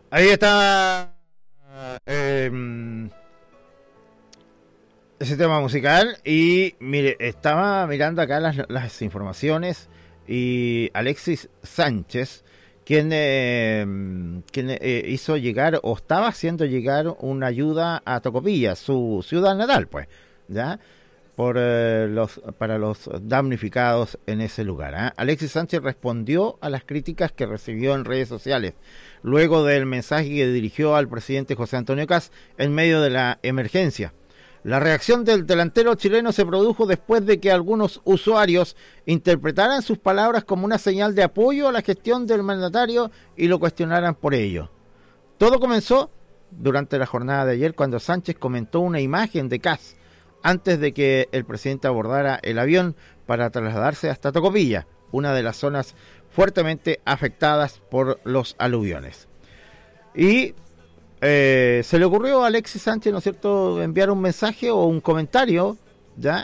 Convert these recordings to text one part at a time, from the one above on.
Ahí está eh, ese tema musical. Y mire, estaba mirando acá las informaciones. Y Alexis Sánchez, quien hizo llegar o estaba haciendo llegar una ayuda a Tocopilla, su ciudad natal, pues, ¿ya? Para los damnificados en ese lugar. Alexis Sánchez respondió a las críticas que recibió en redes sociales luego del mensaje que dirigió al presidente José Antonio Kast en medio de la emergencia. La reacción del delantero chileno se produjo después de que algunos usuarios interpretaran sus palabras como una señal de apoyo a la gestión del mandatario y lo cuestionaran por ello. Todo comenzó durante la jornada de ayer cuando Sánchez comentó una imagen de Kast antes de que el presidente abordara el avión para trasladarse hasta Tocopilla, una de las zonas fuertemente afectadas por los aluviones. Y se le ocurrió a Alexis Sánchez, ¿no es cierto?, enviar un mensaje o un comentario, ¿ya?,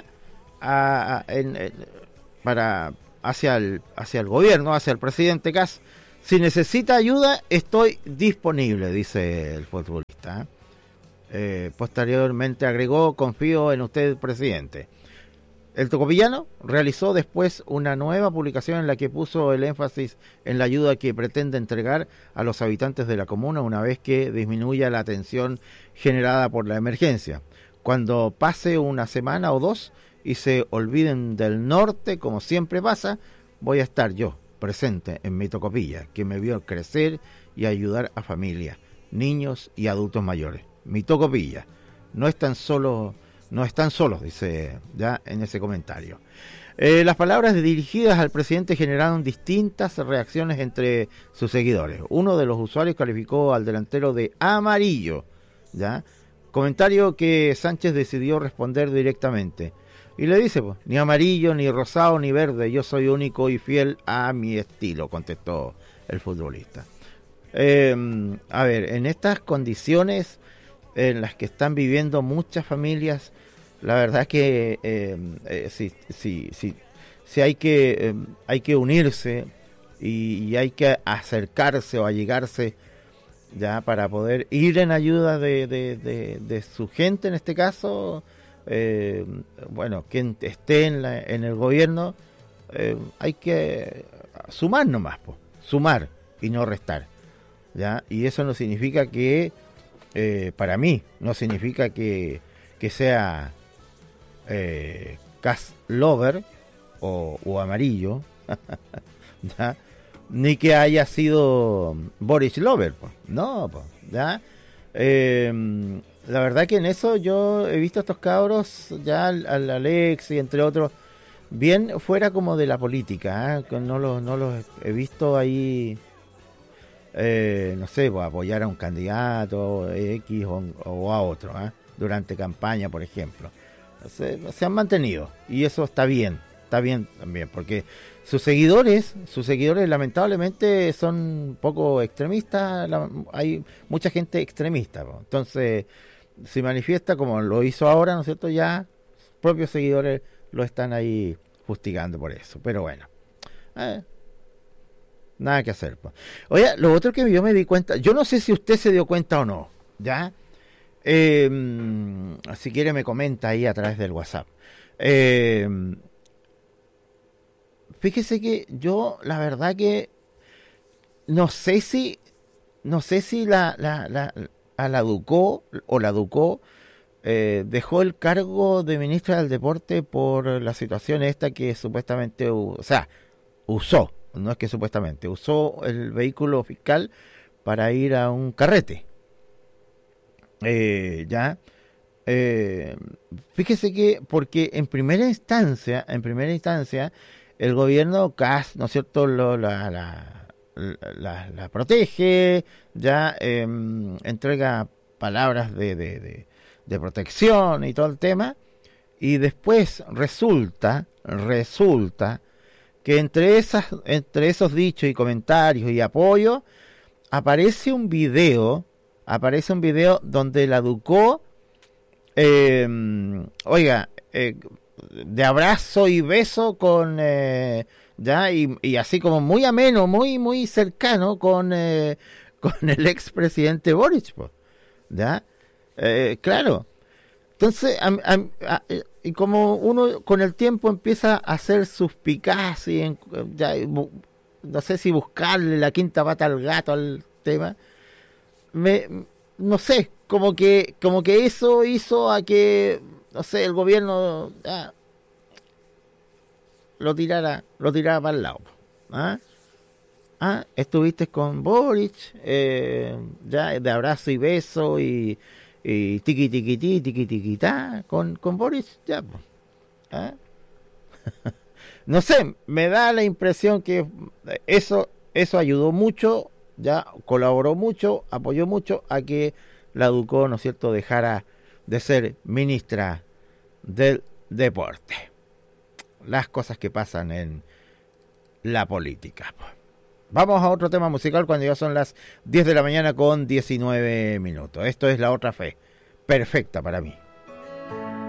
hacia el gobierno, hacia el presidente Kast. Si necesita ayuda, estoy disponible, dice el futbolista. Posteriormente agregó: confío en usted, presidente. El tocopillano realizó después una nueva publicación en la que puso el énfasis en la ayuda que pretende entregar a los habitantes de la comuna una vez que disminuya la tensión generada por la emergencia. Cuando pase una semana o dos y se olviden del norte, como siempre pasa, voy a estar yo presente en mi Tocopilla, que me vio crecer y ayudar a familias, niños y adultos mayores. Mi Tocopilla no están solos, dice ya en ese comentario. Las palabras dirigidas al presidente generaron distintas reacciones entre sus seguidores. Uno de los usuarios calificó al delantero de amarillo, ¿ya? Comentario que Sánchez decidió responder directamente. Y le dice, pues, ni amarillo, ni rosado, ni verde, yo soy único y fiel a mi estilo, contestó el futbolista. A ver, en estas condiciones en las que están viviendo muchas familias, la verdad es que sí hay que unirse y hay que acercarse o allegarse ya para poder ir en ayuda de su gente, en este caso, bueno, quien esté en el gobierno, hay que sumar nomás, sumar y no restar, ya. Y eso no significa que para mí no significa que sea Kast lover o amarillo, ¿ya? Ni que haya sido Boris lover, pues. No, pues, ¿ya? La verdad que en eso yo he visto a estos cabros, ya al Alex y entre otros, bien fuera como de la política, que no los he visto ahí, no sé, pues, apoyar a un candidato X o a otro, durante campaña, por ejemplo. Se han mantenido y eso está bien también, porque sus seguidores lamentablemente son poco extremistas, hay mucha gente extremista, ¿no? Entonces se manifiesta como lo hizo ahora, ¿no es cierto? Ya propios seguidores lo están ahí fustigando por eso, pero bueno, nada que hacer, pues. Oye, lo otro que yo me di cuenta, yo no sé si usted se dio cuenta o no, ¿ya? Si quiere me comenta ahí a través del WhatsApp. Fíjese que yo la verdad que no sé si a la Ducó o la Ducó dejó el cargo de ministra del Deporte por la situación esta que supuestamente, usó, no es que supuestamente, usó el vehículo fiscal para ir a un carrete. Ya. Fíjese que porque en primera instancia el gobierno Kast, ¿no es cierto?, la protege, ya, entrega palabras de protección y todo el tema, y después resulta que entre esos dichos y comentarios y apoyo aparece un video donde la Ducó, de abrazo y beso con ya y así como muy ameno, muy cercano con con el expresidente Boric, po, ¿ya? Claro. Entonces, y como uno con el tiempo empieza a hacer suspicacia, no sé si buscarle la quinta pata al gato al tema, no sé, como que eso hizo a que, no sé, el gobierno lo tirara para el lado. ¿Ah? Estuviste con Boric, ya de abrazo y beso y tiqui tiqui ti, tiqui tiqui ta, con Boric, ya. ¿Ah? No sé, me da la impresión que eso ayudó mucho, ya colaboró mucho, apoyó mucho a que la Ducó, ¿no es cierto?, dejara de ser ministra del deporte. Las cosas que pasan en la política. Vamos a otro tema musical cuando ya son las 10 de la mañana con 19 minutos. Esto es La Otra Fe, perfecta para mí.